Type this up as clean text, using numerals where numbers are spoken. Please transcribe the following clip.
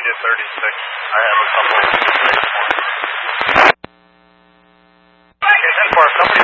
get 36. I have a couple of 36 for. Okay, 10-4,